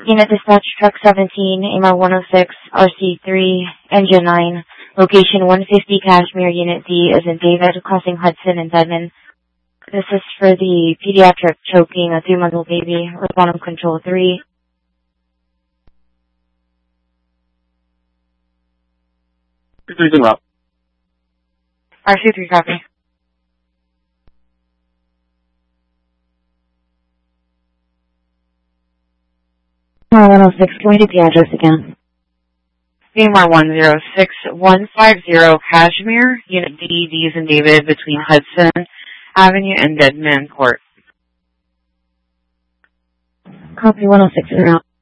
Unit Dispatch Truck 17, AMA 106, RC3, Engine 9, location 150 Cashmere, Unit D is in David, crossing Hudson and Dedman. This is for the pediatric choking a 3-month-old baby. Respond on control 3. Three's en route. RC3 copy. 106, can we get the address again? AMR 106150 Cashmere, Unit D is in David, between Hudson Avenue and Dedman Court. Copy 106 en route.